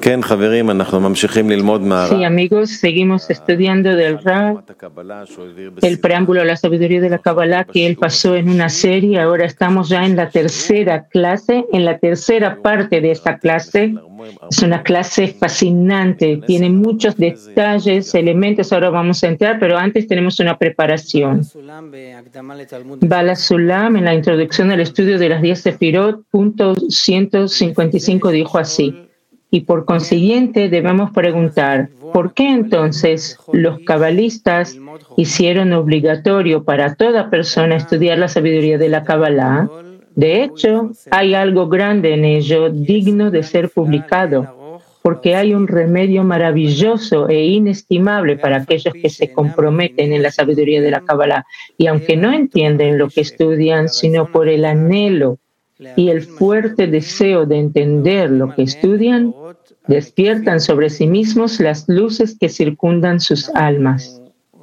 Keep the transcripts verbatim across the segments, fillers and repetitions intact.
Sí, amigos, seguimos estudiando del Rav, el preámbulo a la sabiduría de la Kabbalah que él pasó en una serie. Ahora estamos ya en la tercera clase, en la tercera parte de esta clase. Es una clase fascinante, tiene muchos detalles, elementos. Ahora vamos a entrar, pero antes tenemos una preparación. Bala Sulam, en la introducción al estudio de las diez Sefirot, punto ciento cincuenta y cinco, dijo así: y por consiguiente debemos preguntar, ¿por qué entonces los cabalistas hicieron obligatorio para toda persona estudiar la sabiduría de la Kabbalah? De hecho, hay algo grande en ello, digno de ser publicado, porque hay un remedio maravilloso e inestimable para aquellos que se comprometen en la sabiduría de la Kabbalah. Y aunque no entienden lo que estudian, sino por el anhelo y el fuerte deseo de entender lo que estudian, despiertan sobre sí mismos las luces que circundan sus almas.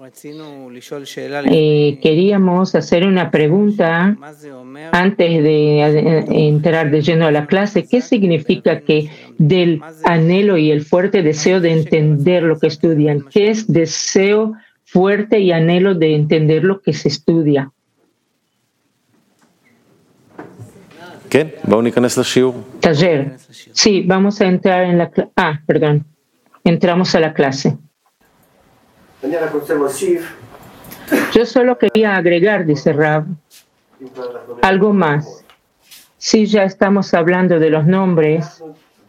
Eh, queríamos hacer una pregunta antes de entrar de lleno a la clase. ¿Qué significa que del anhelo y el fuerte deseo de entender lo que estudian? ¿Qué es deseo fuerte y anhelo de entender lo que se estudia? ¿Qué? Taller. Sí, vamos a entrar en la clase. Ah, perdón. Entramos a la clase. Yo solo quería agregar, dice Rav, algo más. Si ya estamos hablando de los nombres,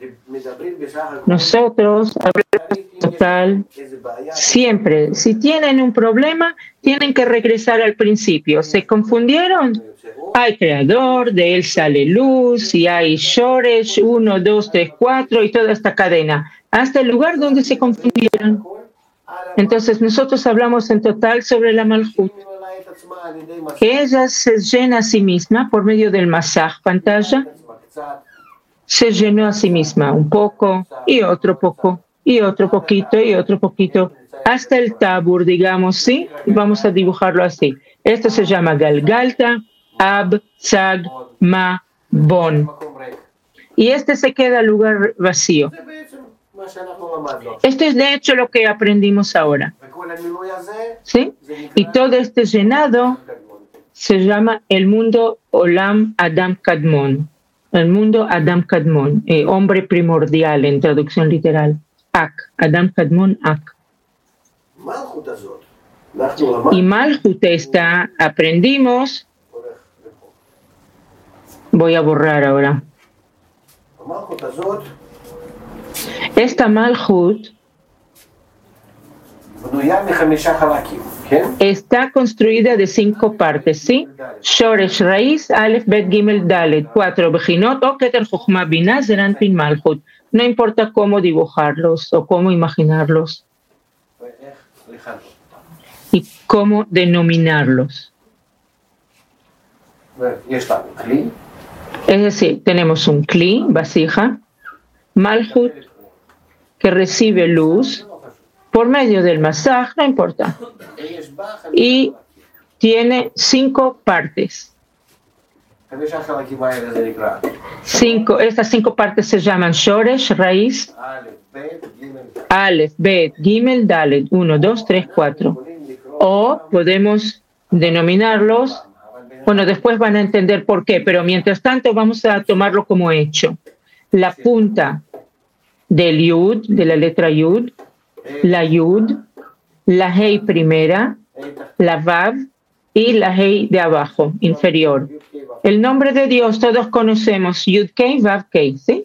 nosotros hablamos total siempre. Si tienen un problema, tienen que regresar al principio. ¿Se confundieron? Hay creador, de él sale luz, y hay Shoresh, uno, dos, tres, cuatro, y toda esta cadena, hasta el lugar donde se confundieron. Entonces nosotros hablamos en total sobre la Malhut, que ella se llena a sí misma por medio del masaj, pantalla, se llenó a sí misma un poco, y otro poco, y otro poquito, y otro poquito, hasta el tabur, digamos, ¿sí? Vamos a dibujarlo así. Esto se llama Galgalta, Ab, Sag, Ma, Bon. Y este se queda lugar vacío. Esto es de hecho lo que aprendimos ahora. ¿Sí? Y todo este llenado se llama el mundo Olam Adam Kadmon. El mundo Adam Kadmon, eh, hombre primordial en traducción literal. Ak, Adam Kadmon, Ak. Y Malhut está, aprendimos. Voy a borrar ahora. Esta Malhut está construida de cinco partes, ¿sí? Shoresh, raíz, Aleph, Bet, Gimel, Dalet, cuatro Bejinot, o Keter, Chochma, Binah, Zeranpin, Malhut. No importa cómo dibujarlos o cómo imaginarlos y cómo denominarlos. Es decir, tenemos un Kli, vasija, Malhut, que recibe luz por medio del masaj, no importa, y tiene cinco partes. Cinco, estas cinco partes se llaman Shoresh, raíz, Aleph, Bet, Gimel, Dalet, uno, dos, tres, cuatro. O podemos denominarlos, bueno, después van a entender por qué, pero mientras tanto vamos a tomarlo como hecho. La punta del Yud, de la letra Yud, la Yud, la Hei primera, la Vav y la Hei de abajo, inferior. El nombre de Dios todos conocemos, Yud Kei, Vav Kei, ¿sí?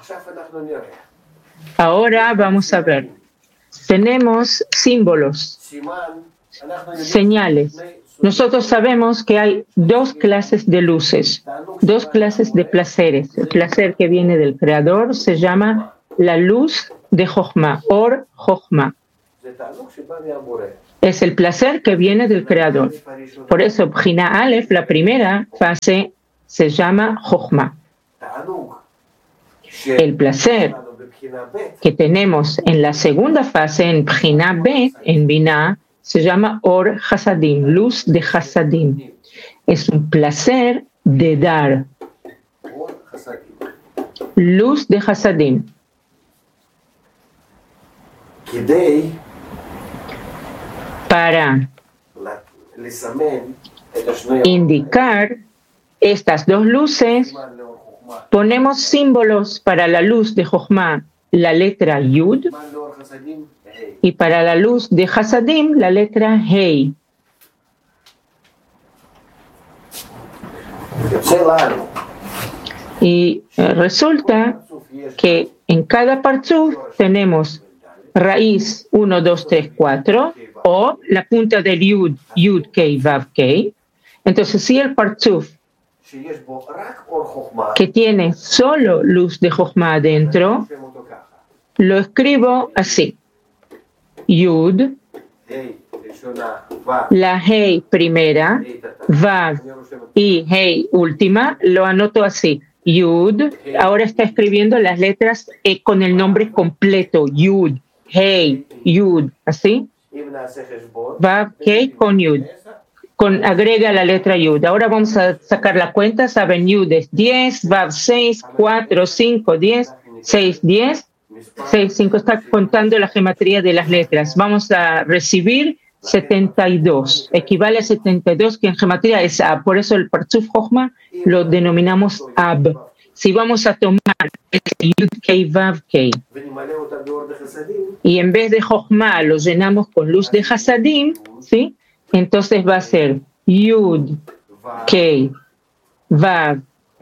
Ahora vamos a ver. Tenemos símbolos, señales. Nosotros sabemos que hay dos clases de luces, dos clases de placeres. El placer que viene del Creador se llama la luz de Jochma, Or Jochma. Es el placer que viene del Creador. Por eso, Bjina Aleph, la primera fase, se llama Jochma. El placer que tenemos en la segunda fase, en Bjina Bet, en Binah, se llama Or Hasadim, luz de Hasadim. Es un placer de dar. Luz de Hasadim. para indicar estas dos luces, ponemos símbolos para la luz de Jochma, la letra Yud, y para la luz de Hasadim, la letra Hei. Y resulta que en cada partzuf tenemos raíz uno, dos, tres, cuatro, o la punta del Yud, Yud, Kei, Vav, Kei. Entonces, si el partzuf que tiene solo luz de Jochma adentro, lo escribo así. Yud, la Hei primera, Vav y Hei última, lo anoto así. Yud, ahora está escribiendo las letras eh, con el nombre completo. Yud, Hei, Yud, ¿así? Vav, Hei con Yud. Con, agrega la letra Yud. Ahora vamos a sacar la cuenta. Saben, Yud es diez, Vav seis, cuatro, cinco, diez, seis, diez, seis, cinco. Está contando la gematría de las letras. Vamos a recibir setenta y dos. Equivale a setenta y dos, que en gematría es Ab. Por eso el Partzuf Jochma lo denominamos Ab. Si vamos a tomar Yud, Kei, Vav, Kei, y en vez de Jochma lo llenamos con luz de Hasadim, ¿sí? Entonces va a ser Yud, Kei, Vav,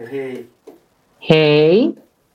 Hei.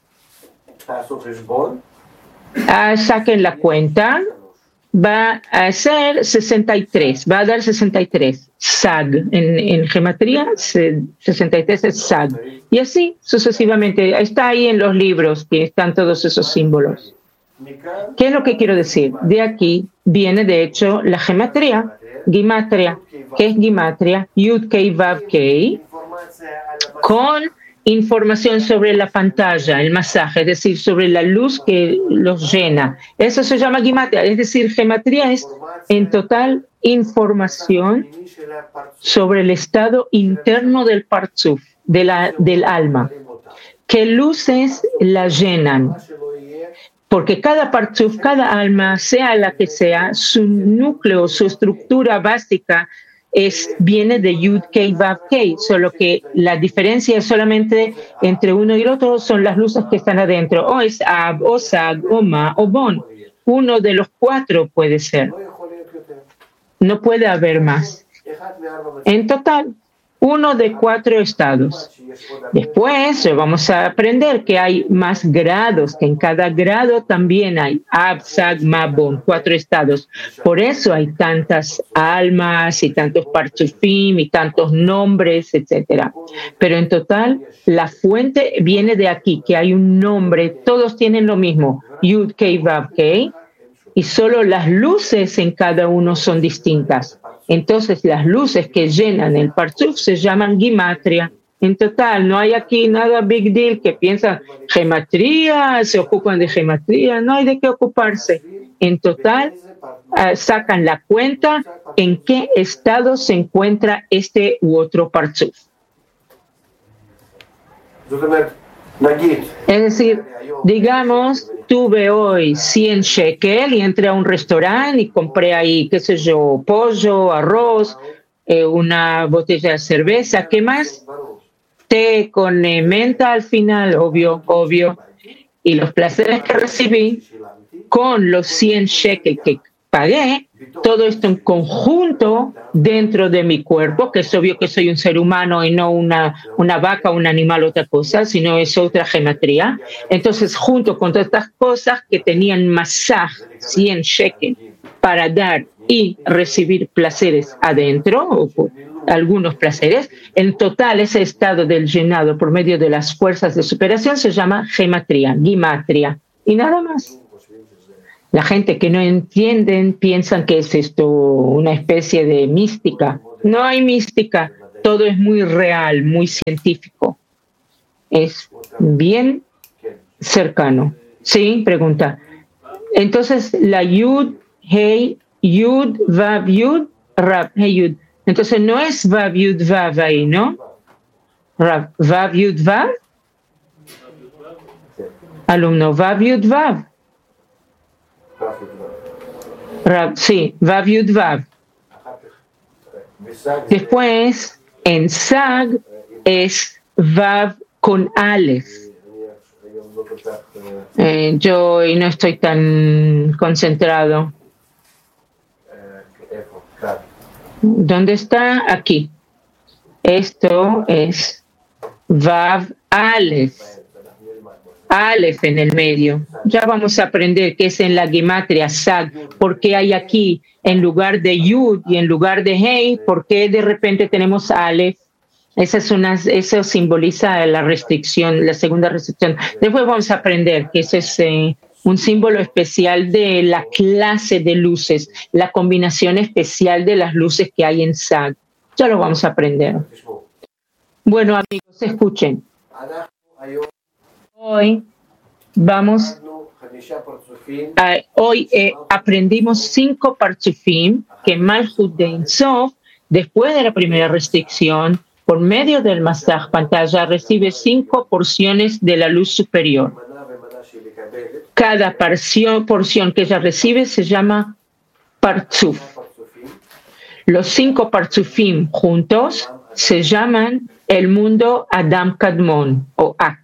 Ah, saquen la cuenta. Va a ser sesenta y tres. Va a dar sesenta y tres. Sag. En, en gematría, sesenta y tres es Sag. Y así sucesivamente. Está ahí en los libros que están todos esos símbolos. ¿Qué es lo que quiero decir? De aquí viene, de hecho, la gematría. Gimatria. ¿Qué es gimatria? Yud, Kei, Vav, Kei. Con información sobre la pantalla, el masaje, es decir, sobre la luz que los llena. Eso se llama gimatria. Es decir, gematría es en total información sobre el estado interno del partzuf, de la, del alma. ¿Qué luces la llenan? Porque cada partzuf, cada alma, sea la que sea, su núcleo, su estructura básica es, viene de Yud, Kei, Vav, Kei, solo que la diferencia es solamente entre uno y el otro son las luces que están adentro. O es Ab, o Sag, o Ma, o Bon. Uno de los cuatro puede ser. No puede haber más. En total, uno de cuatro estados. Después vamos a aprender que hay más grados, que en cada grado también hay Ab, Sag, Ma, Bon, cuatro estados. Por eso hay tantas almas y tantos partzufim y tantos nombres, etcétera. Pero en total, la fuente viene de aquí, que hay un nombre, todos tienen lo mismo, Yud, Kei, Vav, Kei, y solo las luces en cada uno son distintas. Entonces, las luces que llenan el partzuf se llaman gimatria. En total, no hay aquí nada big deal que piensan gematría, se ocupan de gematría, no hay de qué ocuparse. En total, uh, sacan la cuenta en qué estado se encuentra este u otro partzuf. Es decir, digamos, tuve hoy cien shekel y entré a un restaurante y compré ahí, qué sé yo, pollo, arroz, eh, una botella de cerveza, ¿qué más? Té con eh, menta al final, obvio, obvio. Y los placeres que recibí con los cien shekel que pagué, todo esto en conjunto dentro de mi cuerpo, que es obvio que soy un ser humano y no una, una vaca, un animal, otra cosa, sino es otra gematría. Entonces, junto con todas estas cosas que tenían masaj, cien shekel, para dar y recibir placeres adentro, o algunos placeres, en total ese estado del llenado por medio de las fuerzas de superación se llama gematría, gimatria, y nada más. La gente que no entienden piensan que es esto una especie de mística. No hay mística, todo es muy real, muy científico. Es bien cercano. Sí, pregunta. Entonces, la Yud, Hei, Yud, Vav, Yud, Rab, Hei, Yud. Entonces, no es Vav, Yud, Vav ahí, ¿no? Rab, Vav, Yud, Vav. Alumno, Vav, Yud, Vav. Rab, sí, Vav Yud Vav. Después, en Sag es Vav con Aleph. Eh, yo hoy no estoy tan concentrado. ¿Dónde está? Aquí. Esto es Vav Aleph. Aleph en el medio. Ya vamos a aprender qué es en la gematria Sag, por qué hay aquí en lugar de Yud y en lugar de Hei, por qué de repente tenemos Aleph. Esa es una, eso simboliza la restricción, la segunda restricción. Después vamos a aprender que eso es eh, un símbolo especial de la clase de luces, la combinación especial de las luces que hay en Sag. Ya lo vamos a aprender. Bueno, amigos, escuchen. Hoy vamos a, hoy eh, aprendimos cinco partzufim que Malchut de Ein Sof, después de la primera restricción, por medio del masaj pantalla, recibe cinco porciones de la luz superior. Cada porción, porción que ella recibe se llama partzuf. Los cinco partzufim juntos se llaman el mundo Adam Kadmon o Ak.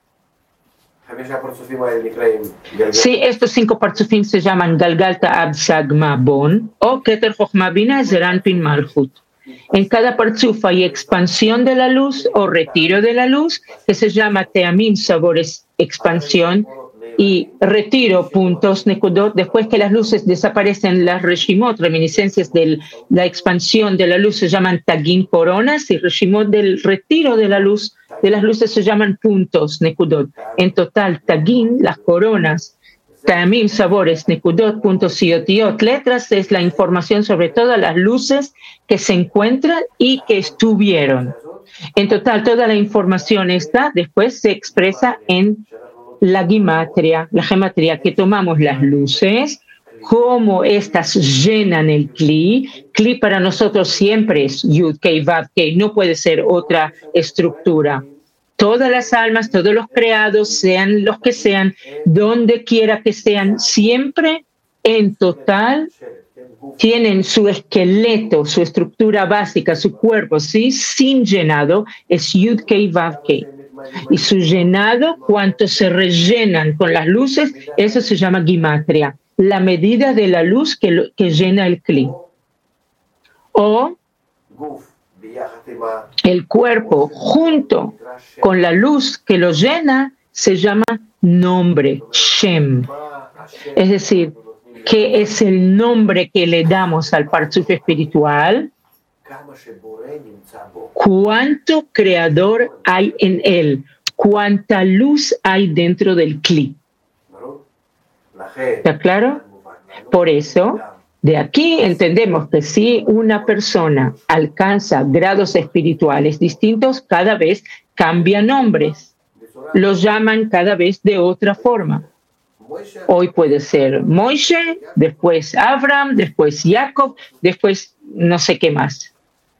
Sí, estos cinco partzufim se llaman Galgalta Ab Sagma Bon o Keter Chochma Bina Zeranpin Malchut. En cada partzuf hay expansión de la luz o retiro de la luz, que se llama Teamim, sabores, expansión, y retiro, puntos, nekudot. Después que las luces desaparecen, las reshimot, reminiscencias de la expansión de la luz, se llaman tagim, coronas, y reshimot del retiro de la luz, de las luces se llaman puntos, nekudot. En total, tagim, las coronas, Tamim, sabores, nekudot, puntos y otiot, letras, es la información sobre todas las luces que se encuentran y que estuvieron. En total, toda la información está, después se expresa en la gematria, la gematria, que tomamos las luces, cómo estas llenan el Kli. Kli para nosotros siempre es Yud, Kei, Vav, Kei, no puede ser otra estructura. Todas las almas, todos los creados, sean los que sean, donde quiera que sean, siempre en total tienen su esqueleto, su estructura básica, su cuerpo, ¿sí? Sin llenado, es Yud Kei Vav Kei. Y su llenado, cuanto se rellenan con las luces, eso se llama gematria, la medida de la luz que, lo, que llena el Kli. O el cuerpo junto con la luz que lo llena se llama nombre, Shem. Es decir, ¿qué es el nombre que le damos al partzuf espiritual? ¿Cuánto creador hay en él? ¿Cuánta luz hay dentro del Kli? ¿Está claro? Por eso, de aquí entendemos que si una persona alcanza grados espirituales distintos, cada vez cambia nombres. Los llaman cada vez de otra forma. Hoy puede ser Moishe, después Abraham, después Jacob, después no sé qué más.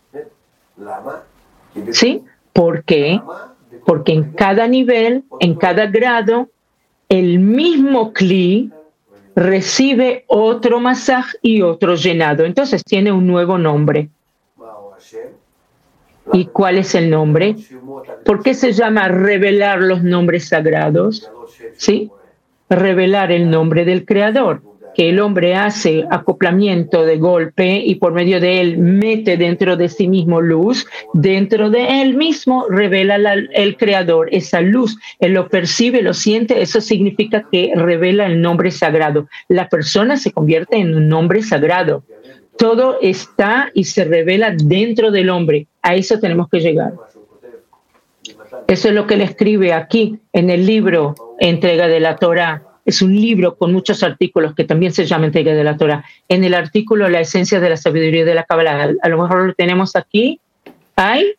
¿Sí? ¿Por qué? Porque en cada nivel, en cada grado, el mismo Kli recibe otro masaj y otro llenado. Entonces tiene un nuevo nombre. ¿Y cuál es el nombre? ¿Por qué se llama revelar los nombres sagrados? ¿Sí? Revelar el nombre del Creador, que el hombre hace acoplamiento de golpe y por medio de él mete dentro de sí mismo luz, dentro de él mismo revela la, el Creador, esa luz, él lo percibe, lo siente, eso significa que revela el nombre sagrado. La persona se convierte en un nombre sagrado. Todo está y se revela dentro del hombre. A eso tenemos que llegar. Eso es lo que él escribe aquí en el libro Entrega de la Torá. Es un libro con muchos artículos que también se llama Entrega de la Torá. En el artículo La esencia de la sabiduría de la Kabbalah, a lo mejor lo tenemos aquí. ¿Hay?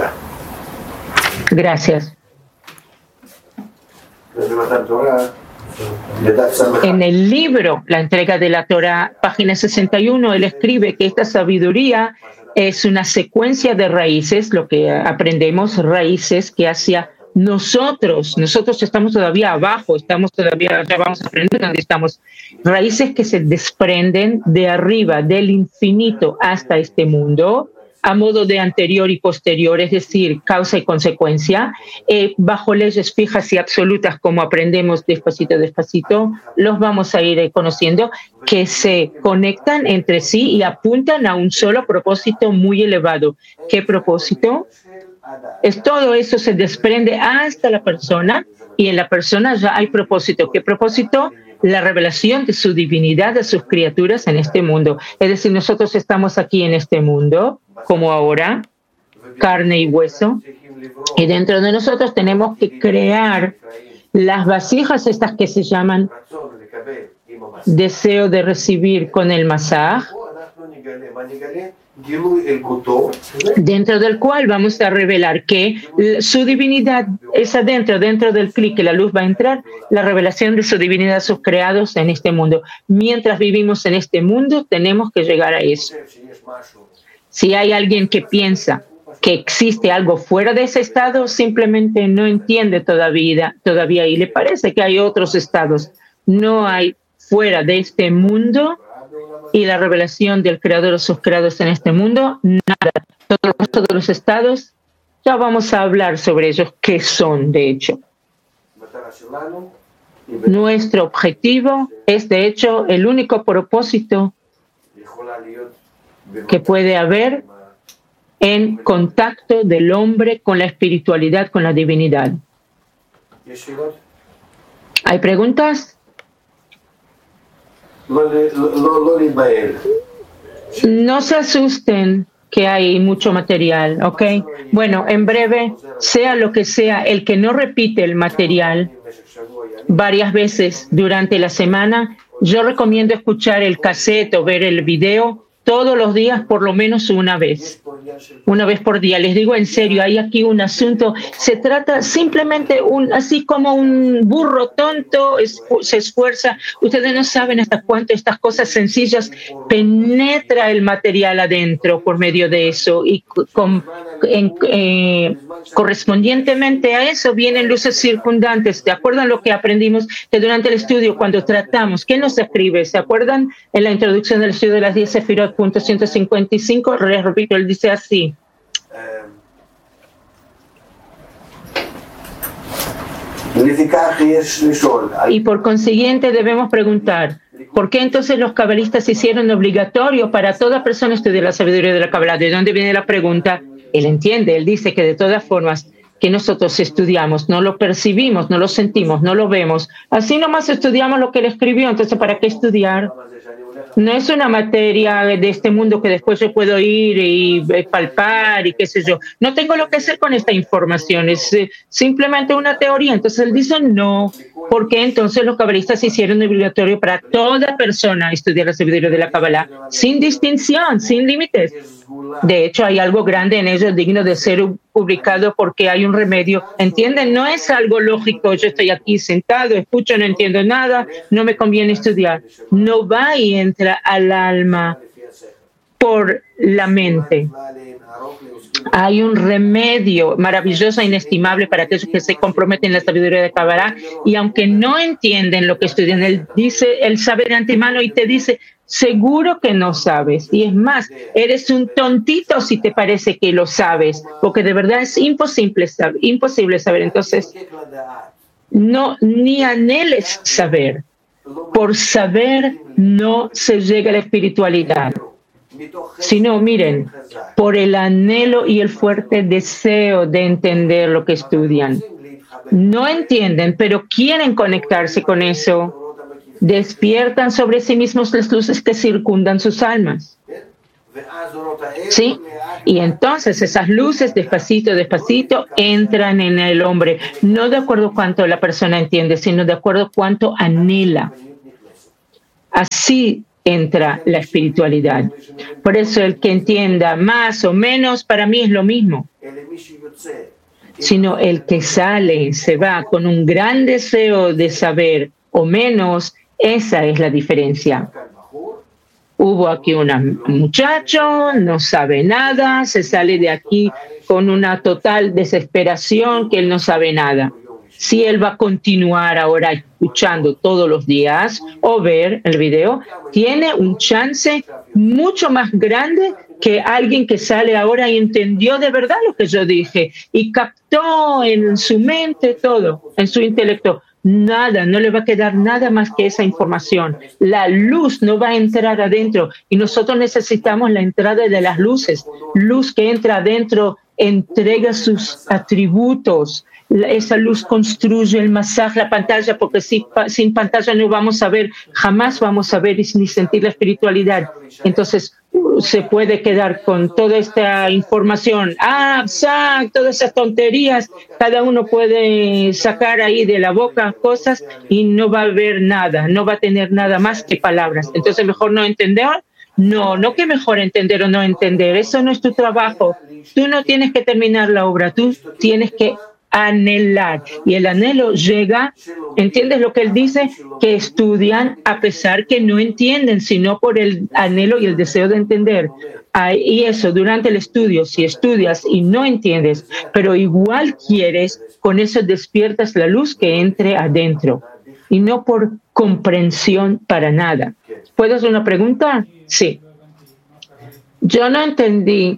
Gracias. En el libro La entrega de la Torá, página sesenta y uno, él escribe que esta sabiduría es una secuencia de raíces, lo que aprendemos, raíces que hacia nosotros, nosotros estamos todavía abajo, estamos todavía, ya vamos a aprender dónde estamos, raíces que se desprenden de arriba, del infinito hasta este mundo, a modo de anterior y posterior, es decir, causa y consecuencia, eh, bajo leyes fijas y absolutas, como aprendemos despacito, despacito, los vamos a ir eh, conociendo, que se conectan entre sí y apuntan a un solo propósito muy elevado. ¿Qué propósito? Es todo eso se desprende hasta la persona, y en la persona ya hay propósito. ¿Qué propósito? La revelación de su divinidad a sus criaturas en este mundo. Es decir, nosotros estamos aquí en este mundo, como ahora, carne y hueso, y dentro de nosotros tenemos que crear las vasijas estas que se llaman deseo de recibir con el masaj, dentro del cual vamos a revelar que su divinidad es adentro, dentro del clic que la luz va a entrar, la revelación de su divinidad a sus creados en este mundo. Mientras vivimos en este mundo, tenemos que llegar a eso. Si hay alguien que piensa que existe algo fuera de ese estado, simplemente no entiende todavía, todavía y le parece que hay otros estados. No hay fuera de este mundo y la revelación del creador o sus creados en este mundo, nada. Todos, todos los estados, ya vamos a hablar sobre ellos, qué son, de hecho. Nuestro objetivo es, de hecho, el único propósito que puede haber en contacto del hombre con la espiritualidad, con la divinidad. ¿Hay preguntas? No se asusten que hay mucho material, ¿ok? Bueno, en breve, sea lo que sea, el que no repite el material varias veces durante la semana, yo recomiendo escuchar el cassette o ver el video todos los días, por lo menos una vez. Una vez por día. Les digo en serio, hay aquí un asunto. Se trata simplemente, un, así como un burro tonto es, se esfuerza. Ustedes no saben hasta cuánto estas cosas sencillas penetra el material adentro por medio de eso. Y con, en, eh, correspondientemente a eso vienen luces circundantes. ¿Se acuerdan lo que aprendimos que durante el estudio, cuando tratamos? ¿Qué nos escribe? ¿Se acuerdan en la introducción del estudio de las diez Sefirot? Punto ciento cincuenta y cinco, les repito, él dice así. Y por consiguiente debemos preguntar, ¿por qué entonces los cabalistas hicieron obligatorio para toda persona estudiar la sabiduría de la Kabbalah? ¿De dónde viene la pregunta? Él entiende, él dice que de todas formas que nosotros estudiamos, no lo percibimos, no lo sentimos, no lo vemos. Así nomás estudiamos lo que él escribió, entonces ¿para qué estudiar? No es una materia de este mundo que después yo puedo ir y palpar y qué sé yo. No tengo lo que hacer con esta información, es eh, simplemente una teoría. Entonces él dice no, porque entonces los cabalistas hicieron obligatorio para toda persona estudiar la sabiduría de la Kabbalah, sin distinción, sin límites. De hecho, hay algo grande en ello digno de ser publicado porque hay un remedio. ¿Entienden? No es algo lógico. Yo estoy aquí sentado, escucho, no entiendo nada, no me conviene estudiar. No va y entra al alma por la mente. Hay un remedio maravilloso e inestimable para aquellos que se comprometen en la sabiduría de Kabbalah y aunque no entienden lo que estudian, él dice, él sabe de antemano y te dice, seguro que no sabes. Y es más, eres un tontito si te parece que lo sabes, porque de verdad es imposible saber. Imposible saber. Entonces, no ni anheles saber. Por saber no se llega a la espiritualidad. Sino, miren, por el anhelo y el fuerte deseo de entender lo que estudian. No entienden, pero quieren conectarse con eso. Despiertan sobre sí mismos las luces que circundan sus almas. ¿Sí? Y entonces esas luces, despacito, despacito, entran en el hombre. No de acuerdo a cuánto la persona entiende, sino de acuerdo a cuánto anhela. Así entra la espiritualidad. Por eso el que entienda más o menos, para mí es lo mismo. Sino el que sale, se va con un gran deseo de saber o menos, esa es la diferencia. Hubo aquí un muchacho, no sabe nada, se sale de aquí con una total desesperación que él no sabe nada. Si él va a continuar ahora escuchando todos los días o ver el video, tiene un chance mucho más grande que alguien que sale ahora y entendió de verdad lo que yo dije y captó en su mente todo, en su intelecto. Nada, no le va a quedar nada más que esa información. La luz no va a entrar adentro y nosotros necesitamos la entrada de las luces. Luz que entra adentro entrega sus atributos. Esa luz construye el masaje, la pantalla, porque si, sin pantalla no vamos a ver, jamás vamos a ver ni sentir la espiritualidad. Entonces, se puede quedar con toda esta información, ah, sac, todas esas tonterías, cada uno puede sacar ahí de la boca cosas y no va a ver nada, no va a tener nada más que palabras. Entonces, mejor no entender. No, no que mejor entender o no entender, eso no es tu trabajo. Tú no tienes que terminar la obra, tú tienes que anhelar. Y el anhelo llega, ¿entiendes lo que él dice? Que estudian a pesar que no entienden, sino por el anhelo y el deseo de entender. Y eso, durante el estudio, si estudias y no entiendes, pero igual quieres, con eso despiertas la luz que entre adentro. Y no por comprensión para nada. ¿Puedo hacer una pregunta? Sí. Yo no entendí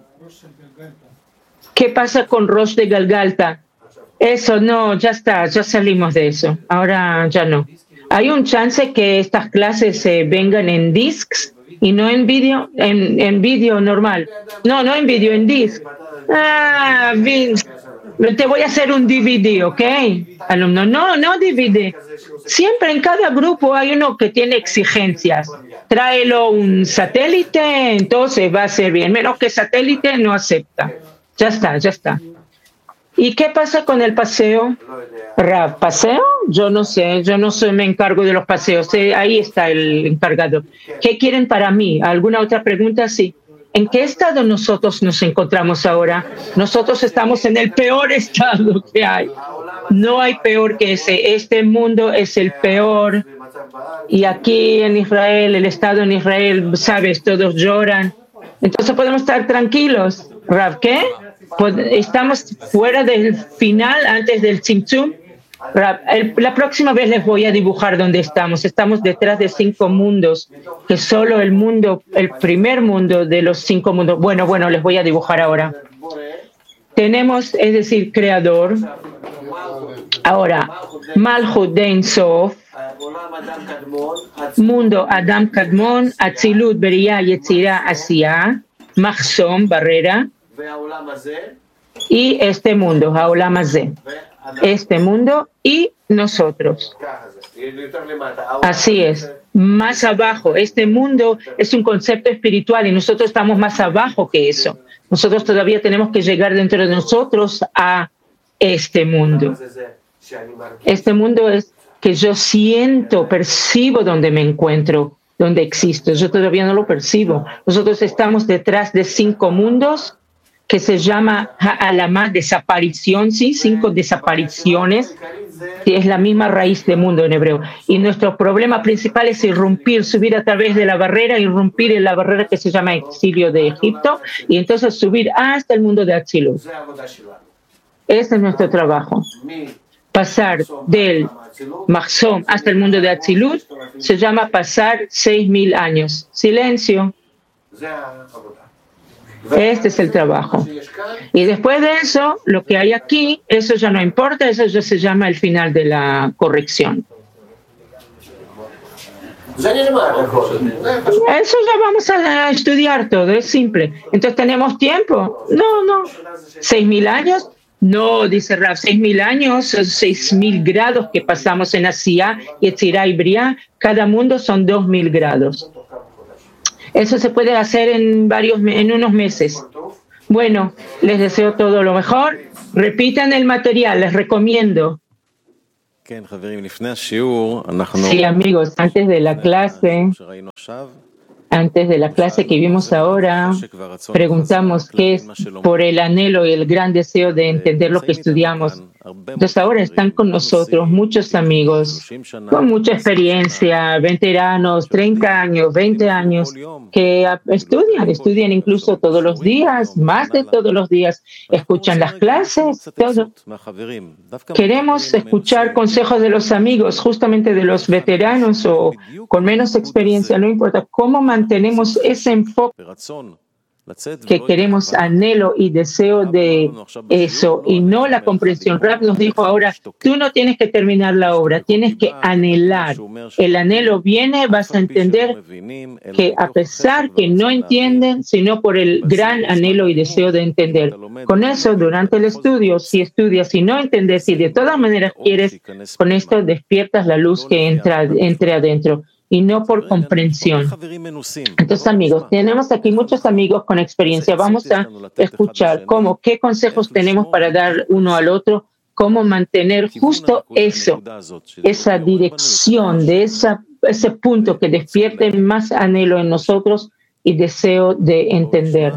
qué pasa con Rosh de Galgalta. Eso no, ya está, ya salimos de eso. Ahora ya no. ¿Hay un chance que estas clases se eh, vengan en discs y no en vídeo, en, en vídeo normal? No, no en vídeo, en disc. Ah, Vince, te voy a hacer un D V D, ¿ok? Alumno, no, no D V D. Siempre en cada grupo hay uno que tiene exigencias. Tráelo un satélite, entonces va a ser bien. Menos que satélite no acepta. Ya está, ya está. ¿Y qué pasa con el paseo? Rav, ¿paseo? Yo no sé, yo no soy, me encargo de los paseos. Eh, ahí está el encargado. ¿Qué quieren para mí? ¿Alguna otra pregunta? Sí. ¿En qué estado nosotros nos encontramos ahora? Nosotros estamos en el peor estado que hay. No hay peor que ese. Este mundo es el peor. Y aquí en Israel, el estado en Israel, sabes, todos lloran. Entonces podemos estar tranquilos. Rav, ¿qué? Estamos fuera del final, antes del Tzimtzum. La próxima vez les voy a dibujar dónde estamos. Estamos detrás de cinco mundos, que solo el mundo, el primer mundo de los cinco mundos. Bueno, bueno, les voy a dibujar ahora. Tenemos, es decir, creador. Ahora, Malchut de Ein Sof, mundo Adam Kadmon, Atzilut, Beria, Yetzirah, Asiya, Machzom, barrera. Y este mundo, Haolam Hazeh, este mundo y nosotros. Así es, más abajo. Este mundo es un concepto espiritual y nosotros estamos más abajo que eso. Nosotros todavía tenemos que llegar dentro de nosotros a este mundo. Este mundo es que yo siento, percibo donde me encuentro, donde existo. Yo todavía no lo percibo. Nosotros estamos detrás de cinco mundos que se llama Ha'alamá, desaparición, sí, cinco desapariciones, que es la misma raíz de mundo en hebreo. Y nuestro problema principal es irrumpir, subir a través de la barrera, irrumpir en la barrera que se llama exilio de Egipto, y entonces subir hasta el mundo de Atzilut. Ese es nuestro trabajo. Pasar del Machzom hasta el mundo de Atzilut se llama pasar seis mil años. Silencio. Este es el trabajo. Y después de eso, lo que hay aquí, eso ya no importa, eso ya se llama el final de la corrección. Eso ya vamos a estudiar todo, es simple. Entonces, ¿tenemos tiempo? No, no. ¿Seis mil años? No, dice Rav, seis mil años, seis mil grados que pasamos en Asiya, Yetzirah y Briah. Cada mundo son dos mil grados. Eso se puede hacer en varios, en unos meses. Bueno, les deseo todo lo mejor. Repitan el material, les recomiendo. Sí, amigos, antes de la clase, antes de la clase que vimos ahora, preguntamos qué es por el anhelo y el gran deseo de entender lo que estudiamos. Entonces ahora están con nosotros muchos amigos con mucha experiencia, veteranos, treinta años, veinte años, que estudian, estudian incluso todos los días, más de todos los días, escuchan las clases, todo. Queremos escuchar consejos de los amigos, justamente de los veteranos o con menos experiencia, no importa cómo mantenemos ese enfoque que queremos, anhelo y deseo de eso, y no la comprensión. Rab nos dijo ahora, tú no tienes que terminar la obra, tienes que anhelar. El anhelo viene, vas a entender que a pesar que no entienden, sino por el gran anhelo y deseo de entender. Con eso, durante el estudio, si estudias y no entiendes y de todas maneras quieres, con esto despiertas la luz que entra entre adentro, y no por comprensión. Entonces, amigos, tenemos aquí muchos amigos con experiencia. Vamos a escuchar cómo, qué consejos tenemos para dar uno al otro, cómo mantener justo eso, esa dirección de esa, ese punto que despierte más anhelo en nosotros y deseo de entender.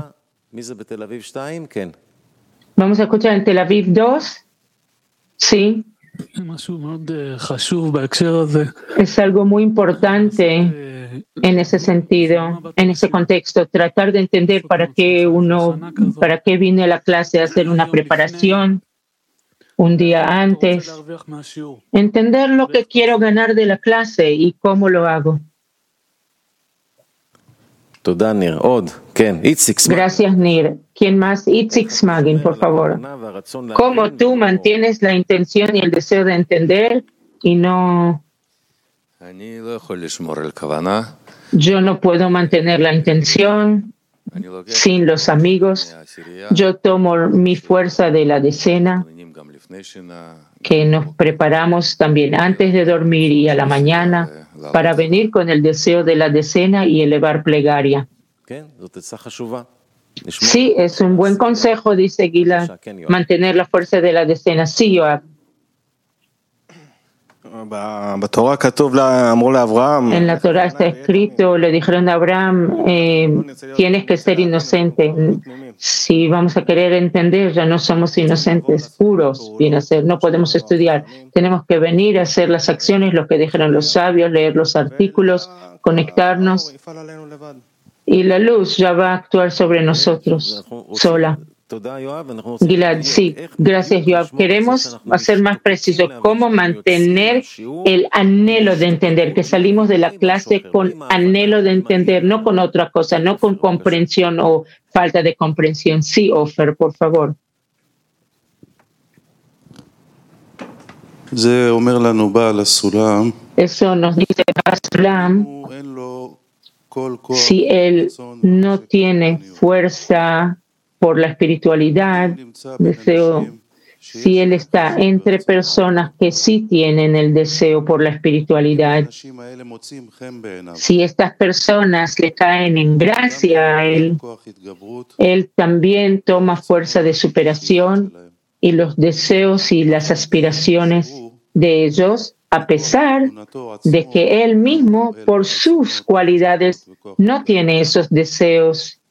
Vamos a escuchar en Tel Aviv dos. Sí. Es algo muy importante en ese sentido, en ese contexto, tratar de entender para qué uno, para qué vine a la clase, hacer una preparación un día antes, entender lo que quiero ganar de la clase y cómo lo hago. Gracias, Nir. ¿Quién más? Itzik Smagin, por favor. ¿Cómo tú mantienes la intención y el deseo de entender y no... Yo no puedo mantener la intención sin los amigos. Yo tomo mi fuerza de la decena, que nos preparamos también antes de dormir y a la mañana para venir con el deseo de la decena y elevar plegaria. Sí, es un buen consejo, dice Gilad, mantener la fuerza de la decena. Sí, Yoav. En la Torah está escrito, le dijeron a Abraham, eh, tienes que ser inocente. Si vamos a querer entender, ya no somos inocentes, puros, viene a ser, no podemos estudiar. Tenemos que venir a hacer las acciones, lo que dijeron los sabios, leer los artículos, conectarnos. Y la luz ya va a actuar sobre nosotros, sola. Gilad, sí, gracias, Yoav. Queremos hacer más preciso cómo mantener el anhelo de entender, que salimos de la clase con anhelo de entender, no con otra cosa, no con comprensión o falta de comprensión. Sí, Ofer, por favor. Eso nos dice Basulam. Si él no tiene fuerza por la espiritualidad, deseo, si él está entre personas que sí tienen el deseo por la espiritualidad, si estas personas le caen en gracia a él, él también toma fuerza de superación y los deseos y las aspiraciones de ellos, a pesar de que él mismo, por sus cualidades, no tiene esos deseos,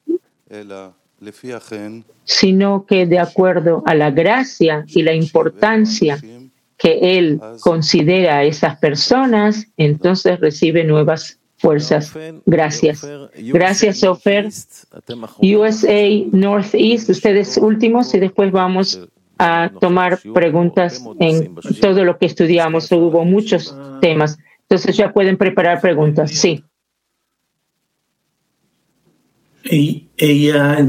sino que de acuerdo a la gracia y la importancia que él considera a esas personas, entonces recibe nuevas fuerzas. Gracias. Gracias, Ofer. U S A Northeast, ustedes últimos y después vamos a tomar preguntas en todo lo que estudiamos. Hubo muchos temas. Entonces ya pueden preparar preguntas. Sí. Está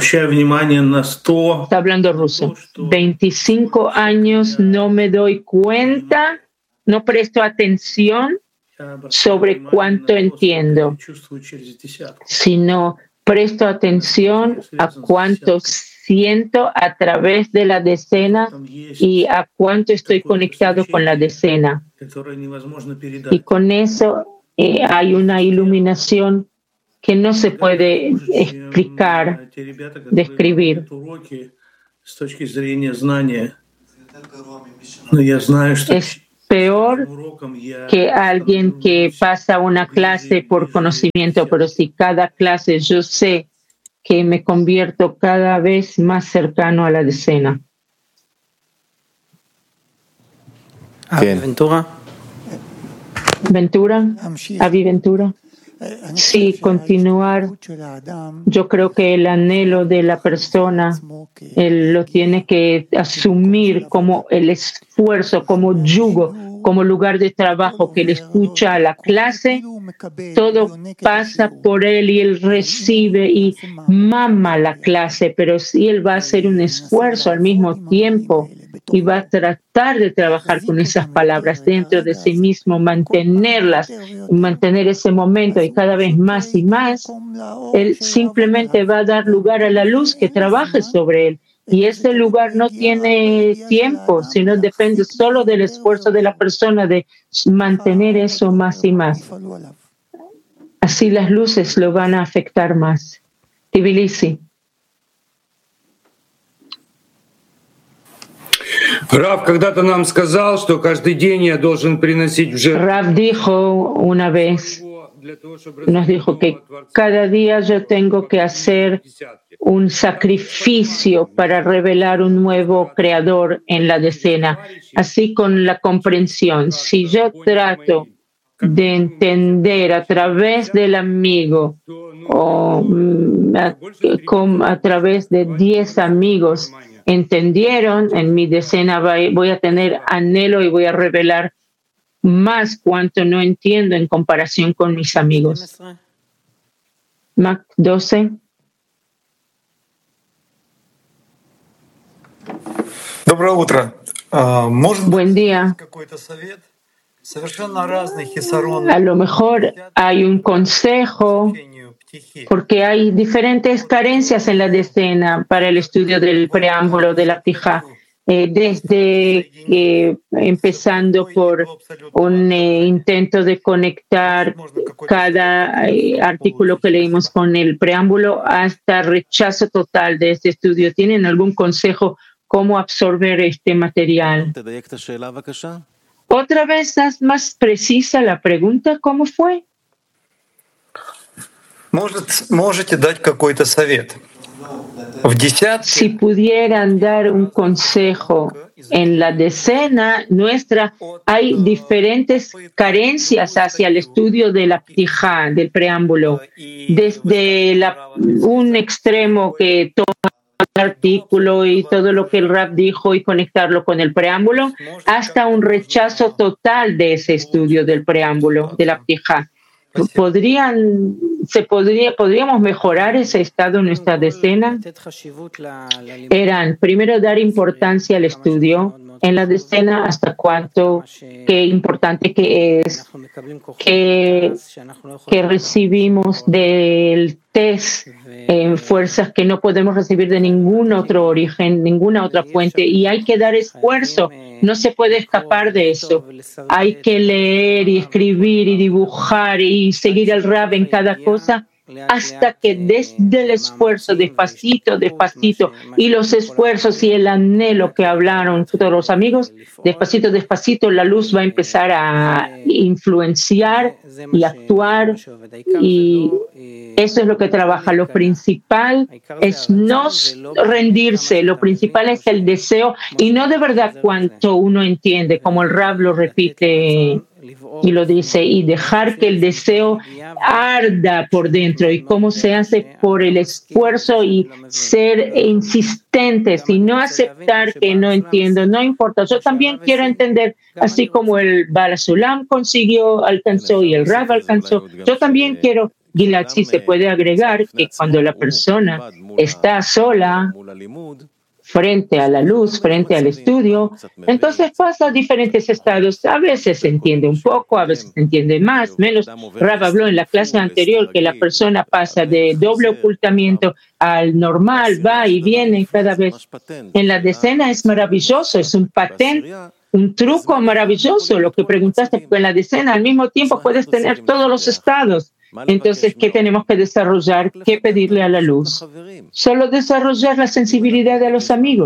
hablando ruso. veinticinco años no me doy cuenta, no presto atención sobre cuánto entiendo, sino presto atención a cuánto siento a través de la decena y a cuánto estoy conectado con la decena. Y con eso eh, hay una iluminación que no se puede explicar, describir. Es peor que alguien que pasa una clase por conocimiento, pero si cada clase yo sé que me convierto cada vez más cercano a la decena. Ventura. Ventura, Avi Ventura. Sí, continuar. Yo creo que el anhelo de la persona, él lo tiene que asumir como el esfuerzo, como yugo, como lugar de trabajo, que él escucha a la clase, todo pasa por él y él recibe y mama la clase, pero sí él va a hacer un esfuerzo al mismo tiempo y va a tratar de trabajar con esas palabras dentro de sí mismo, mantenerlas, mantener ese momento y cada vez más y más, él simplemente va a dar lugar a la luz que trabaje sobre él. Y ese lugar no tiene tiempo, sino depende solo del esfuerzo de la persona de mantener eso más y más. Así las luces lo van a afectar más. Tbilisi. Рав когда-то нам сказал, что каждый день я должен приносить в жертву. Rav dijo una vez, nos dijo que cada día yo tengo que hacer un sacrificio para revelar un nuevo creador en la decena, así con la comprensión. Si yo trato de entender a través del amigo o a, a través de diez amigos, entendieron, en mi decena voy a tener anhelo y voy a revelar más cuanto no entiendo en comparación con mis amigos. Mac doce. Доброе утро. Buen día. A lo mejor hay un consejo porque hay diferentes carencias en la decena para el estudio del preámbulo de la Ptijá, eh, desde eh, empezando por un eh, intento de conectar cada eh, artículo que leímos con el preámbulo hasta rechazo total de este estudio. ¿Tienen algún consejo cómo absorber este material? Otra vez, haz más precisa la pregunta, ¿cómo fue? Может, можете дать какой-то совет? В десятке... Si pudieran dar un consejo, en la decena nuestra hay diferentes carencias hacia el estudio de la Ptijá, del preámbulo. Desde la, un extremo que toma el artículo y todo lo que el Rab dijo y conectarlo con el preámbulo, hasta un rechazo total de ese estudio del preámbulo, de la Ptijá. ¿Podrían, se podría, ¿Podríamos mejorar ese estado en nuestra decena? Eran, primero, dar importancia al estudio en la decena, hasta cuánto, qué importante que es, que, que recibimos del test en fuerzas que no podemos recibir de ningún otro origen, ninguna otra fuente, y hay que dar esfuerzo. No se puede escapar de eso. Hay que leer y escribir y dibujar y seguir al Rab en cada cosa hasta que desde el esfuerzo, despacito, despacito, y los esfuerzos y el anhelo que hablaron todos los amigos, despacito, despacito, la luz va a empezar a influenciar y actuar, y eso es lo que trabaja. Lo principal es no rendirse, lo principal es el deseo, y no de verdad cuánto uno entiende, como el Rab lo repite y lo dice, y dejar que el deseo arda por dentro. ¿Y cómo se hace? Por el esfuerzo y ser insistentes y no aceptar que no entiendo, no importa. Yo también quiero entender, así como el Baal Sulam consiguió, alcanzó y el Rab alcanzó. Yo también quiero. Gilad, sí se puede agregar que cuando la persona está sola, frente a la luz, frente al estudio, entonces pasa a diferentes estados. A veces se entiende un poco, a veces se entiende más, menos. Rab habló en la clase anterior que la persona pasa de doble ocultamiento al normal, va y viene cada vez. En la decena es maravilloso, es un patente, un truco maravilloso lo que preguntaste, porque en la decena al mismo tiempo puedes tener todos los estados. Entonces, ¿qué tenemos que desarrollar? ¿Qué pedirle a la luz? Solo desarrollar la sensibilidad de los amigos.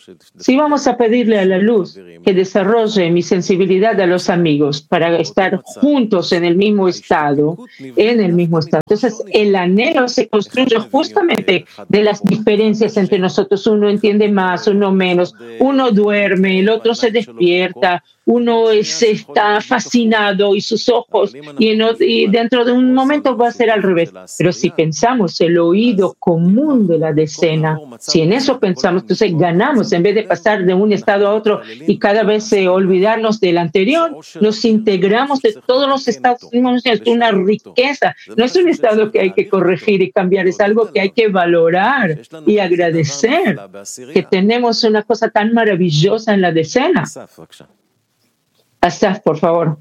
Si vamos a pedirle a la luz que desarrolle mi sensibilidad a los amigos para estar juntos en el mismo estado, en el mismo estado, entonces el anhelo se construye justamente de las diferencias entre nosotros. Uno entiende más, uno menos, uno duerme, el otro se despierta, uno es, está fascinado y sus ojos, y, en, y dentro de un momento va a ser al revés. Pero si pensamos el oído común de la decena, si en eso pensamos, entonces ganamos. En vez de pasar de un estado a otro y cada vez eh, olvidarnos del anterior, nos integramos de todos los estados. Es una riqueza. No es un estado que hay que corregir y cambiar, es algo que hay que valorar y agradecer, que tenemos una cosa tan maravillosa en la decena. Asaf, por favor.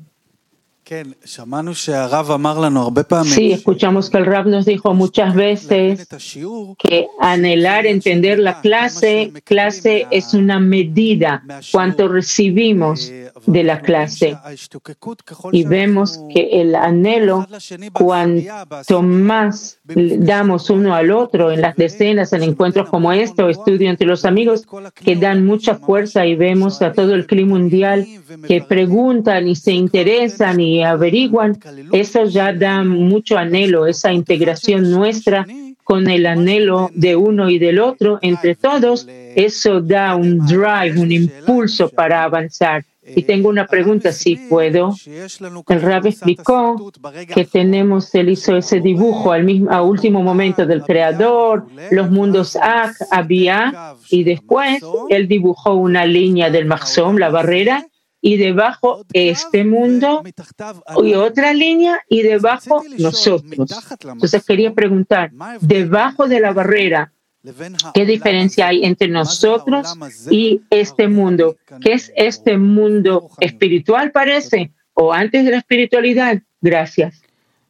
Sí, escuchamos que el Rab nos dijo muchas veces que anhelar entender la clase, clase es una medida, cuánto recibimos de la clase. Y vemos que el anhelo, cuanto más damos uno al otro en las decenas, en encuentros como este, o estudio entre los amigos, que dan mucha fuerza, y vemos a todo el clima mundial que preguntan y se interesan y averiguan, eso ya da mucho anhelo, esa integración nuestra con el anhelo de uno y del otro, entre todos, eso da un drive, un impulso para avanzar. Y tengo una pregunta, si puedo. El Rab explicó que tenemos, él hizo ese dibujo al mismo, a último momento del Creador, los mundos Ak, Abiyah, y después él dibujó una línea del Mahzom, la barrera, y debajo este mundo, y otra línea, y debajo nosotros. Entonces quería preguntar, debajo de la barrera, ¿qué diferencia hay entre nosotros y este mundo? ¿Qué es este mundo espiritual, parece? ¿O antes de la espiritualidad? Gracias.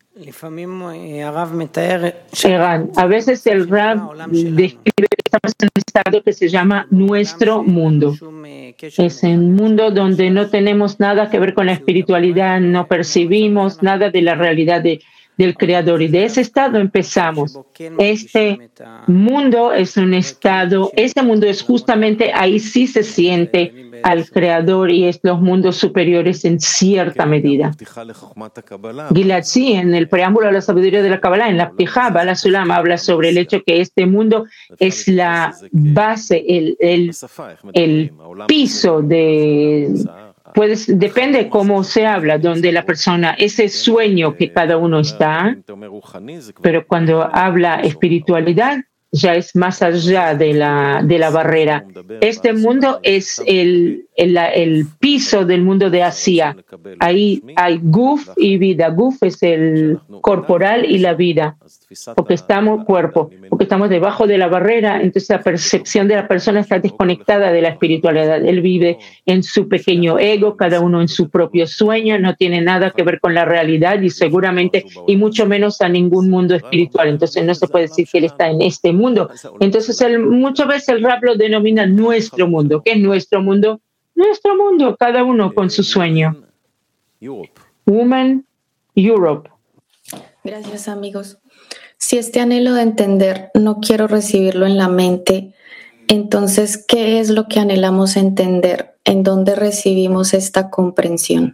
Eran, a veces el Rab describe que estamos en un estado que se llama nuestro mundo. Es un mundo donde no tenemos nada que ver con la espiritualidad, no percibimos nada de la realidad de del Creador, y de ese estado empezamos. Este mundo es un estado, este mundo es justamente, ahí sí se siente al Creador, y es los mundos superiores en cierta medida. Gilad, sí, en el preámbulo de la sabiduría de la Kabbalah, en la Ptijá, Bala Sulam habla sobre el hecho que este mundo es la base, el, el, el piso de... Pues depende cómo se habla, donde la persona, ese sueño que cada uno está, pero cuando habla espiritualidad, ya es más allá de la, de la barrera. Este mundo es el, el, el piso del mundo de Asia. Ahí hay Guf y vida. Guf es el corporal y la vida, porque estamos cuerpo, porque estamos debajo de la barrera, entonces la percepción de la persona está desconectada de la espiritualidad. Él vive en su pequeño ego, cada uno en su propio sueño, no tiene nada que ver con la realidad y seguramente, y mucho menos a ningún mundo espiritual. Entonces no se puede decir que él está en este mundo. Entonces él, muchas veces el Rab lo denomina nuestro mundo. ¿Qué es nuestro mundo? Nuestro mundo, cada uno con su sueño. Woman, Europe. Gracias, amigos. Si este anhelo de entender no quiero recibirlo en la mente, entonces, ¿qué es lo que anhelamos entender? ¿En dónde recibimos esta comprensión?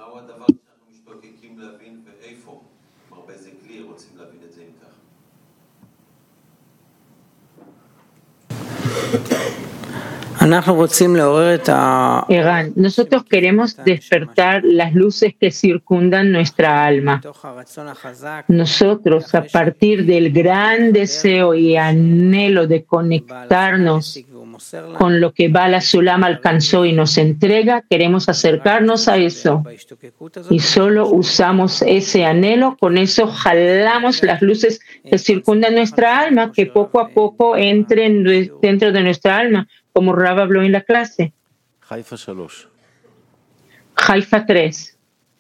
Eran, nosotros queremos despertar las luces que circundan nuestra alma. Nosotros, a partir del gran deseo y anhelo de conectarnos con lo que Bala Sulam alcanzó y nos entrega, queremos acercarnos a eso. Y solo usamos ese anhelo, con eso jalamos las luces que circundan nuestra alma, que poco a poco entren dentro de nuestra alma, como Rab habló en la clase. Haifa tres.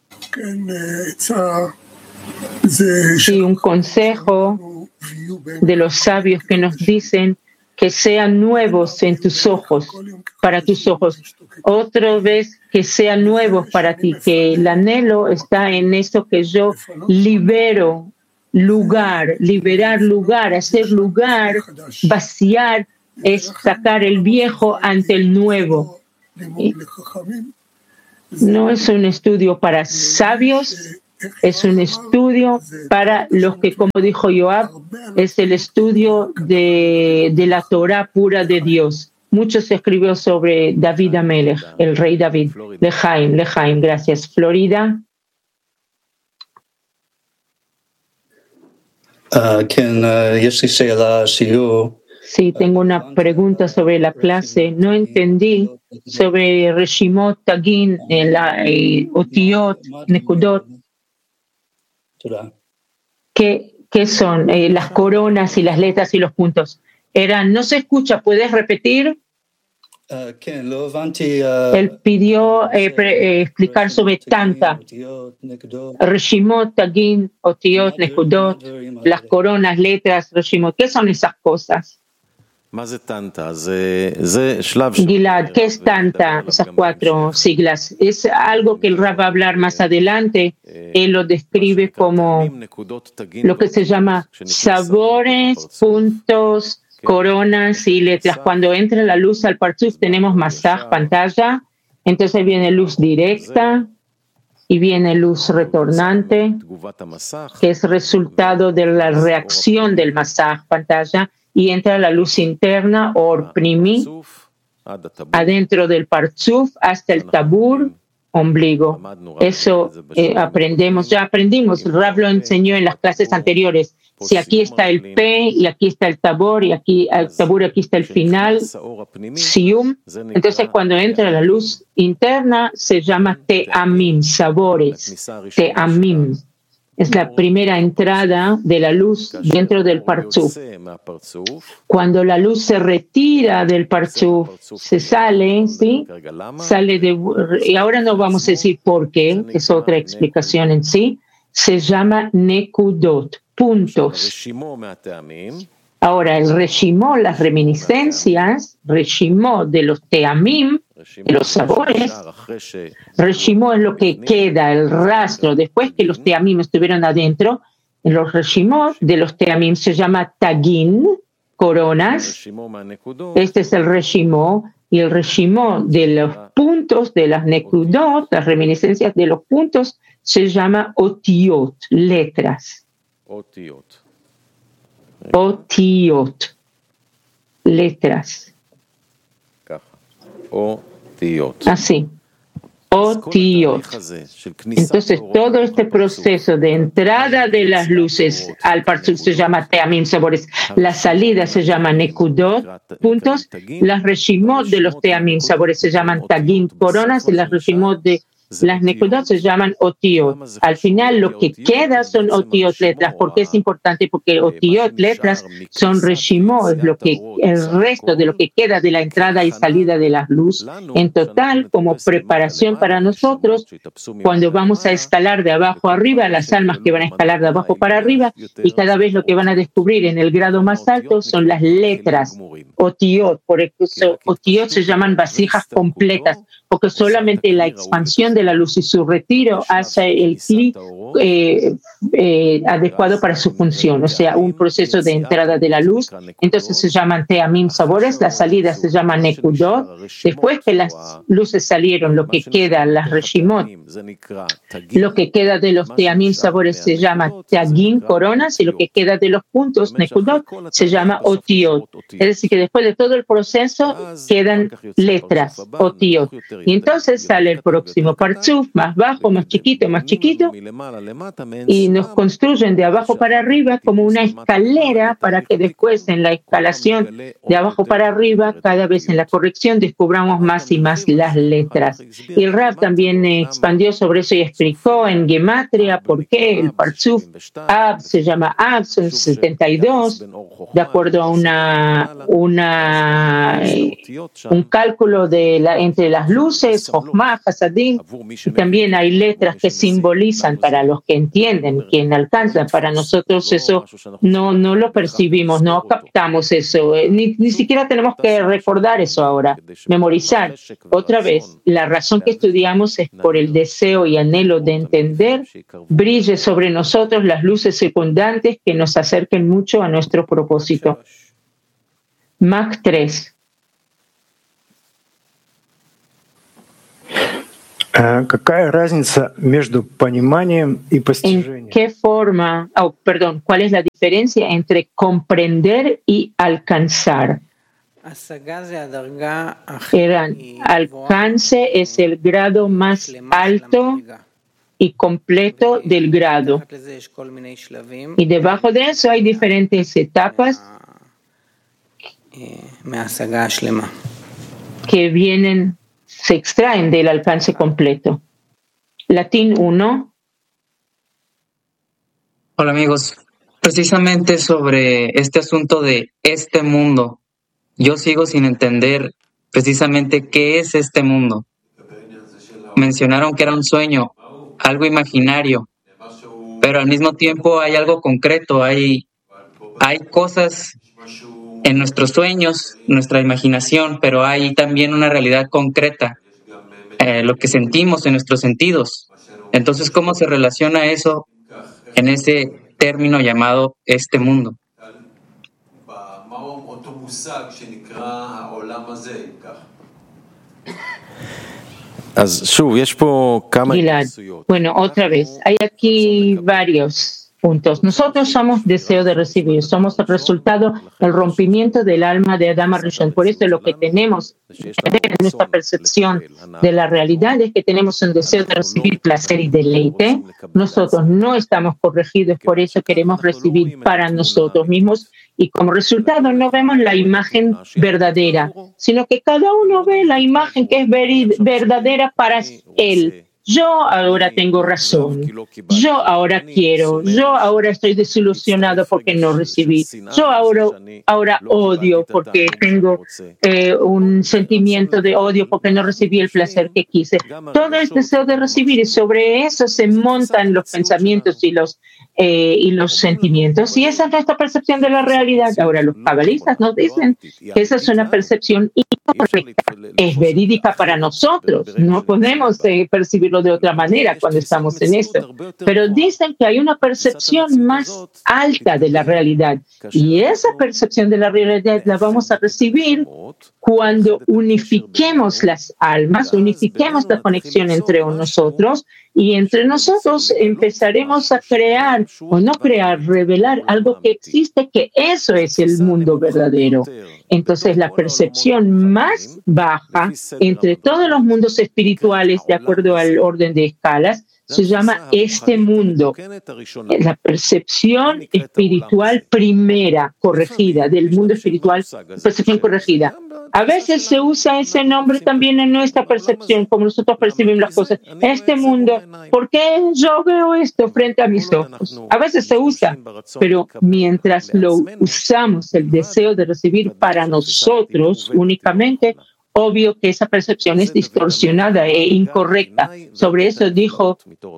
Sí, un consejo de los sabios que nos dicen que sean nuevos en tus ojos, para tus ojos. Otra vez, que sean nuevos para ti, que el anhelo está en eso que yo libero lugar, liberar lugar, hacer lugar, vaciar es sacar el viejo ante el nuevo. No es un estudio para sabios, es un estudio para los que, como dijo Yoav, es el estudio de, de la Torah pura de Dios. Mucho se escribió sobre David Amelech, el rey David. Lejaim, Lejaim, gracias. Florida. Uh, can, uh, יש לי שאלה שיעור. Sí, tengo una pregunta sobre la clase. No entendí sobre Reshimot, Tagin, eh, Otiot, Nekudot. ¿Qué, qué son eh, las coronas y las letras y los puntos? Eran, no se escucha, ¿puedes repetir? Él pidió eh, pre, eh, explicar sobre Tanta, Reshimot, Tagin, Otiot, Nekudot, las coronas, letras, Reshimot. ¿Qué son esas cosas? Gilad, ¿qué es Tanta? Esas cuatro siglas. Es algo que el Rab va a hablar más adelante. Él lo describe como lo que se llama sabores, puntos, coronas y letras. Cuando entra la luz al partzuf tenemos masaj, pantalla. Entonces viene luz directa y viene luz retornante, que es resultado de la reacción del masaj, pantalla. Y entra la luz interna, or primi, adentro del partzuf hasta el tabur, ombligo. Eso eh, aprendemos, ya aprendimos, Rav lo enseñó en las clases anteriores. Si aquí está el P y aquí está el tabur y aquí el tabur, aquí está el final, sium. Entonces cuando entra la luz interna se llama te'amim, sabores, te'amim. Es la primera entrada de la luz dentro del partzuf. Cuando la luz se retira del partzuf, se sale, ¿sí? Sale de, y ahora no vamos a decir por qué, es otra explicación en sí, se llama nekudot, puntos. Ahora, el reshimó, las reminiscencias, reshimó de los teamim, de los sabores, reshimó es lo que queda, el rastro, después que los teamim estuvieron adentro, los reshimó de los teamim se llama tagin, coronas, este es el reshimó, y el reshimó de los puntos, de las nekudot, las reminiscencias de los puntos, se llama otiot, letras. Otiot. Otiot, letras. Otiot. Así. Otiot. Entonces, todo este proceso de entrada de las luces al partzuf se llama teamim, sabores. La salida se llama nekudot, puntos. Las reshimot de los teamim, sabores se llaman tagin, coronas, y las reshimot de las nekudot se llaman otiot. Al final lo que queda son otiot, letras. ¿Por qué es importante? Porque otiot, letras, son reshimot, es lo que, el resto de lo que queda de la entrada y salida de la luz. En total, como preparación para nosotros, cuando vamos a escalar de abajo a arriba, las almas que van a escalar de abajo para arriba, y cada vez lo que van a descubrir en el grado más alto son las letras, otiot. Por eso otiot se llaman vasijas completas, porque solamente la expansión de la luz y su retiro hace el clic eh, eh, adecuado para su función, o sea, un proceso de entrada de la luz. Entonces se llaman teamim, sabores, la salida se llama nekudot. Después que las luces salieron, lo que queda, las reshimot, lo que queda de los teamim, sabores, se llama tagin, coronas, y lo que queda de los puntos, nekudot, se llama otiot. Es decir, que después de todo el proceso quedan letras, otiot. Y entonces sale el próximo partzuf, más bajo, más chiquito, más chiquito, y nos construyen de abajo para arriba como una escalera para que después en la escalación de abajo para arriba, cada vez en la corrección, descubramos más y más las letras. Y el Rab también expandió sobre eso y explicó en gematria por qué el partzuf Ab se llama Ab, son setenta y dos, de acuerdo a una, una, un cálculo de la, entre las luces, Jochma, Hasadim, y también hay letras que simbolizan para los que entienden, quien alcanzan. Para nosotros eso no, no lo percibimos, no captamos eso, ni, ni siquiera tenemos que recordar eso ahora, memorizar. Otra vez, la razón que estudiamos es por el deseo y anhelo de entender, brille sobre nosotros las luces secundantes que nos acerquen mucho a nuestro propósito. Mac tres. Какая разница между пониманием и постижением? ¿En qué forma, oh, perdón, cuál es la diferencia entre comprender y alcanzar? El alcance es el grado más alto y completo del grado. Y debajo de eso hay diferentes etapas que vienen, se extraen del alcance completo. Latín uno. Hola amigos, precisamente sobre este asunto de este mundo, yo sigo sin entender precisamente qué es este mundo. Mencionaron que era un sueño, algo imaginario, pero al mismo tiempo hay algo concreto, hay, hay cosas en nuestros sueños, nuestra imaginación, pero hay también una realidad concreta, eh, lo que sentimos en nuestros sentidos. Entonces, ¿cómo se relaciona eso en ese término llamado este mundo? Gilad, bueno, otra vez, hay aquí varios puntos. Nosotros somos deseo de recibir, somos el resultado del rompimiento del alma de Adam Rishon. Por eso lo que tenemos en nuestra percepción de la realidad es que tenemos un deseo de recibir placer y deleite. Nosotros no estamos corregidos, por eso queremos recibir para nosotros mismos y como resultado no vemos la imagen verdadera, sino que cada uno ve la imagen que es verdadera para él. Yo ahora tengo razón, yo ahora quiero, yo ahora estoy desilusionado porque no recibí, yo ahora, ahora odio porque tengo eh, un sentimiento de odio porque no recibí el placer que quise. Todo es deseo de recibir y sobre eso se montan los pensamientos y los, eh, y los sentimientos. Y esa es nuestra percepción de la realidad. Ahora los cabalistas nos dicen que esa es una percepción incorrecta, es verídica para nosotros, no podemos eh, percibir de otra manera cuando estamos en esto, pero dicen que hay una percepción más alta de la realidad y esa percepción de la realidad la vamos a recibir cuando unifiquemos las almas, unifiquemos la conexión entre nosotros y entre nosotros empezaremos a crear o no crear, revelar algo que existe, que eso es el mundo verdadero. Entonces la percepción más baja entre todos los mundos espirituales, de acuerdo al orden de escalas, se llama este mundo. La percepción espiritual primera, corregida, del mundo espiritual, percepción corregida. A veces se usa ese nombre también en nuestra percepción, como nosotros percibimos las cosas. Este mundo, ¿por qué yo veo esto frente a mis ojos? A veces se usa, pero mientras lo usamos, el deseo de recibir para nosotros únicamente, obvio que esa percepción es distorsionada e incorrecta. Sobre eso dijo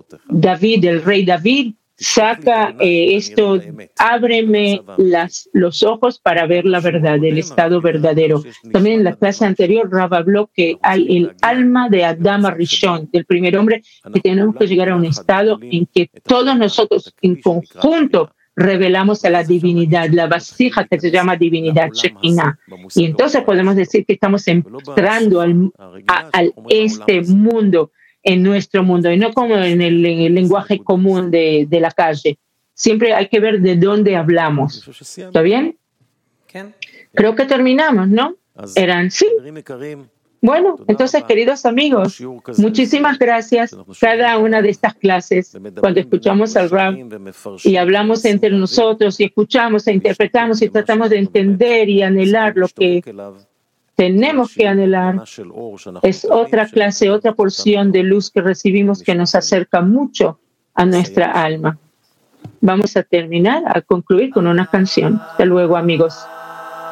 David, el rey David, saca eh, esto, ábreme las, los ojos para ver la verdad, el estado verdadero. También en la clase anterior, Rav habló que hay el alma de Adam Rishon, del primer hombre, que tenemos que llegar a un estado en que todos nosotros en conjunto revelamos a la divinidad, la vasija que se llama divinidad, Shekinah. Y entonces podemos decir que estamos entrando al, a, al este mundo, en nuestro mundo, y no como en el, en el lenguaje común de, de la calle. Siempre hay que ver de dónde hablamos. ¿Está bien? Creo que terminamos, ¿no? Eran, sí. Bueno, entonces, queridos amigos, muchísimas gracias. Cada una de estas clases, cuando escuchamos al Rav y hablamos entre nosotros y escuchamos e interpretamos y tratamos de entender y anhelar lo que tenemos que anhelar, es otra clase, otra porción de luz que recibimos que nos acerca mucho a nuestra alma. Vamos a terminar, a concluir con una canción. Hasta luego, amigos.